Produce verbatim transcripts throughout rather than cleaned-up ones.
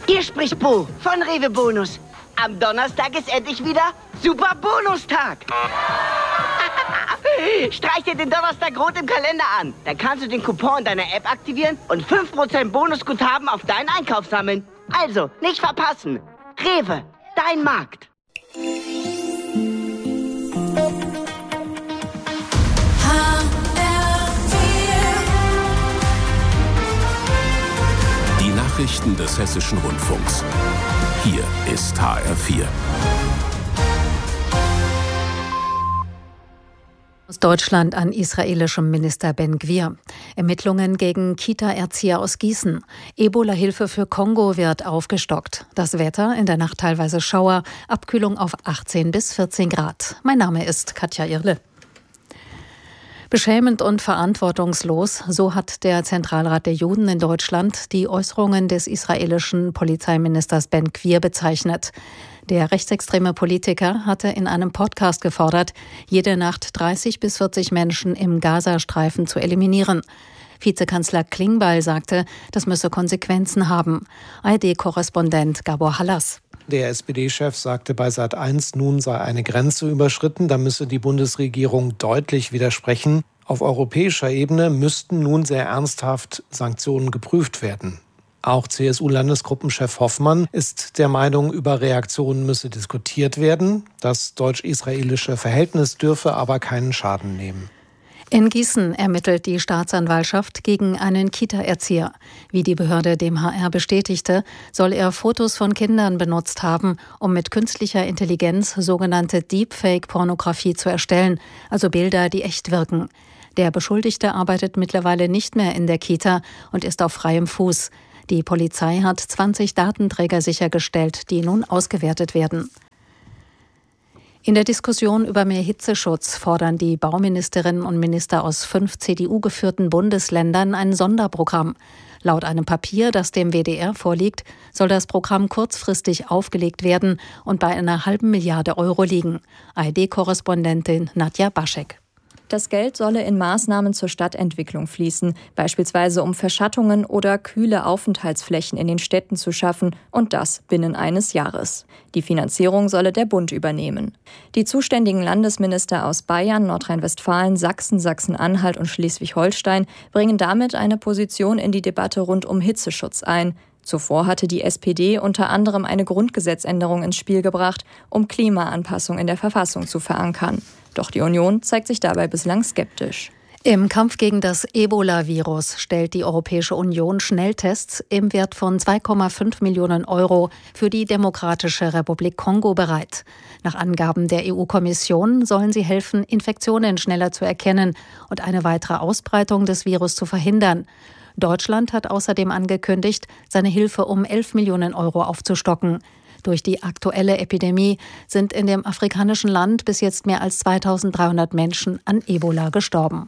Hier spricht Bo von Rewe Bonus. Am Donnerstag ist endlich wieder Super Bonustag. Streich dir den Donnerstag rot im Kalender an. Dann kannst du den Coupon deiner App aktivieren und fünf Prozent Bonusguthaben auf deinen Einkauf sammeln. Also, nicht verpassen. Rewe, dein Markt. Die Nachrichten des Hessischen Rundfunks. Hier ist H R vier. Aus Deutschland an israelischem Minister Ben Gvir. Ermittlungen gegen Kita-Erzieher aus Gießen. Ebola-Hilfe für Kongo wird aufgestockt. Das Wetter in der Nacht teilweise Schauer, Abkühlung auf achtzehn bis vierzehn Grad. Mein Name ist Katja Irle. Beschämend und verantwortungslos, so hat der Zentralrat der Juden in Deutschland die Äußerungen des israelischen Polizeiministers Ben Gvir bezeichnet. Der rechtsextreme Politiker hatte in einem Podcast gefordert, jede Nacht dreißig bis vierzig Menschen im Gazastreifen zu eliminieren. Vizekanzler Klingbeil sagte, das müsse Konsequenzen haben. A R D-Korrespondent Gabor Hallas. Der S P D-Chef sagte bei Sat eins, nun sei eine Grenze überschritten, da müsse die Bundesregierung deutlich widersprechen. Auf europäischer Ebene müssten nun sehr ernsthaft Sanktionen geprüft werden. Auch C S U-Landesgruppenchef Hoffmann ist der Meinung, über Reaktionen müsse diskutiert werden. Das deutsch-israelische Verhältnis dürfe aber keinen Schaden nehmen. In Gießen ermittelt die Staatsanwaltschaft gegen einen Kita-Erzieher. Wie die Behörde dem H R bestätigte, soll er Fotos von Kindern benutzt haben, um mit künstlicher Intelligenz sogenannte Deepfake-Pornografie zu erstellen, also Bilder, die echt wirken. Der Beschuldigte arbeitet mittlerweile nicht mehr in der Kita und ist auf freiem Fuß. Die Polizei hat zwanzig Datenträger sichergestellt, die nun ausgewertet werden. In der Diskussion über mehr Hitzeschutz fordern die Bauministerinnen und Minister aus fünf C D U-geführten Bundesländern ein Sonderprogramm. Laut einem Papier, das dem W D R vorliegt, soll das Programm kurzfristig aufgelegt werden und bei einer halben Milliarde Euro liegen. A R D-Korrespondentin Nadja Baschek. Das Geld solle in Maßnahmen zur Stadtentwicklung fließen, beispielsweise um Verschattungen oder kühle Aufenthaltsflächen in den Städten zu schaffen, und das binnen eines Jahres. Die Finanzierung solle der Bund übernehmen. Die zuständigen Landesminister aus Bayern, Nordrhein-Westfalen, Sachsen, Sachsen-Anhalt und Schleswig-Holstein bringen damit eine Position in die Debatte rund um Hitzeschutz ein. Zuvor hatte die S P D unter anderem eine Grundgesetzänderung ins Spiel gebracht, um Klimaanpassung in der Verfassung zu verankern. Doch die Union zeigt sich dabei bislang skeptisch. Im Kampf gegen das Ebola-Virus stellt die Europäische Union Schnelltests im Wert von zwei Komma fünf Millionen Euro für die Demokratische Republik Kongo bereit. Nach Angaben der E U-Kommission sollen sie helfen, Infektionen schneller zu erkennen und eine weitere Ausbreitung des Virus zu verhindern. Deutschland hat außerdem angekündigt, seine Hilfe um elf Millionen Euro aufzustocken. Durch die aktuelle Epidemie sind in dem afrikanischen Land bis jetzt mehr als zweitausenddreihundert Menschen an Ebola gestorben.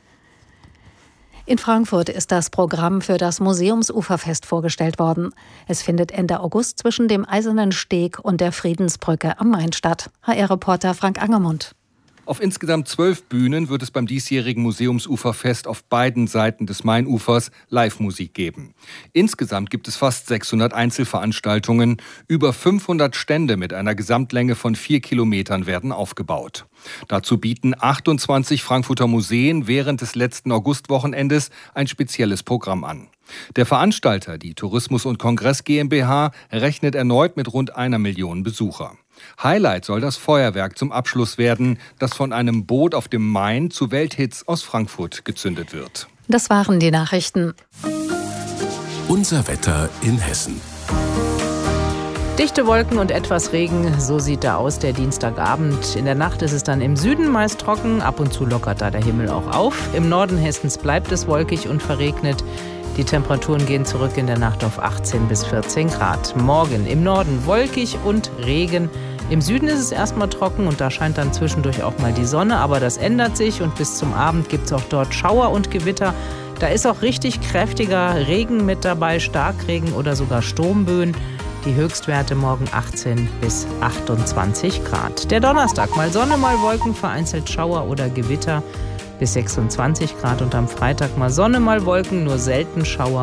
In Frankfurt ist das Programm für das Museumsuferfest vorgestellt worden. Es findet Ende August zwischen dem Eisernen Steg und der Friedensbrücke am Main statt. H R-Reporter Frank Angermund. Auf insgesamt zwölf Bühnen wird es beim diesjährigen Museumsuferfest auf beiden Seiten des Mainufers Live-Musik geben. Insgesamt gibt es fast sechshundert Einzelveranstaltungen. Über fünfhundert Stände mit einer Gesamtlänge von vier Kilometern werden aufgebaut. Dazu bieten achtundzwanzig Frankfurter Museen während des letzten Augustwochenendes ein spezielles Programm an. Der Veranstalter, die Tourismus und Kongress GmbH, rechnet erneut mit rund einer Million Besucher. Highlight soll das Feuerwerk zum Abschluss werden, das von einem Boot auf dem Main zu Welthits aus Frankfurt gezündet wird. Das waren die Nachrichten. Unser Wetter in Hessen. Dichte Wolken und etwas Regen, so sieht da aus der Dienstagabend. In der Nacht ist es dann im Süden meist trocken, ab und zu lockert da der Himmel auch auf. Im Norden Hessens bleibt es wolkig und verregnet. Die Temperaturen gehen zurück in der Nacht auf achtzehn bis vierzehn Grad. Morgen im Norden wolkig und Regen. Im Süden ist es erstmal trocken und da scheint dann zwischendurch auch mal die Sonne. Aber das ändert sich und bis zum Abend gibt es auch dort Schauer und Gewitter. Da ist auch richtig kräftiger Regen mit dabei, Starkregen oder sogar Sturmböen. Die Höchstwerte morgen achtzehn bis achtundzwanzig Grad. Der Donnerstag mal Sonne, mal Wolken, vereinzelt Schauer oder Gewitter bis sechsundzwanzig Grad. Und am Freitag mal Sonne, mal Wolken, nur selten Schauer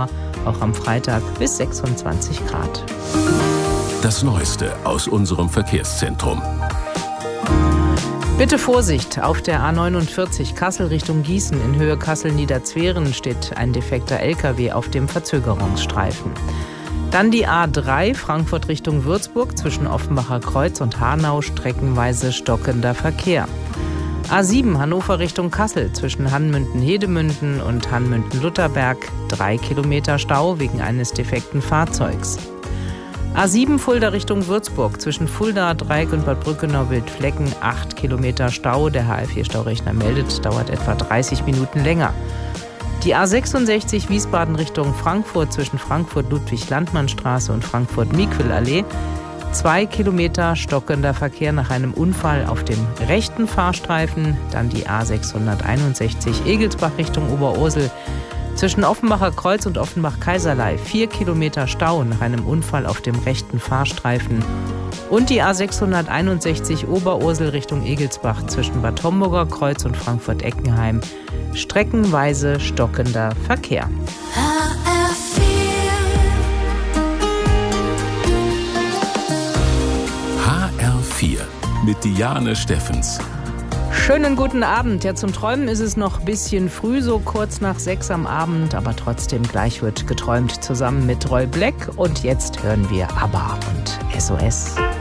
auch am Freitag bis sechsundzwanzig Grad. Das Neueste aus unserem Verkehrszentrum. Bitte Vorsicht, auf der A neunundvierzig Kassel Richtung Gießen in Höhe Kassel-Niederzweren steht ein defekter L K W auf dem Verzögerungsstreifen. Dann die A drei Frankfurt Richtung Würzburg zwischen Offenbacher Kreuz und Hanau streckenweise stockender Verkehr. A sieben Hannover Richtung Kassel zwischen Hannmünden-Hedemünden und Hannmünden-Lutherberg drei Kilometer Stau wegen eines defekten Fahrzeugs. A sieben Fulda Richtung Würzburg zwischen Fulda, Dreieck und Bad Brückenau-Wildflecken acht Kilometer Stau. Der H L vier Staurechner meldet, dauert etwa dreißig Minuten länger. Die A sechsundsechzig Wiesbaden Richtung Frankfurt zwischen Frankfurt-Ludwig-Landmann-Straße und Frankfurt-Miquel-Allee. Zwei Kilometer stockender Verkehr nach einem Unfall auf dem rechten Fahrstreifen. Dann die A sechshunderteinundsechzig Egelsbach Richtung Oberursel. Zwischen Offenbacher Kreuz und Offenbach-Kaiserlei vier Kilometer Stau nach einem Unfall auf dem rechten Fahrstreifen. Und die A sechshunderteinundsechzig Oberursel Richtung Egelsbach zwischen Bad Homburger Kreuz und Frankfurt-Eckenheim. Streckenweise stockender Verkehr. H R vier mit Diane Steffens. Schönen guten Abend. Ja, zum Träumen ist es noch ein bisschen früh, so kurz nach sechs am Abend, aber trotzdem gleich wird geträumt zusammen mit Roy Black. Und jetzt hören wir ABBA und S O S.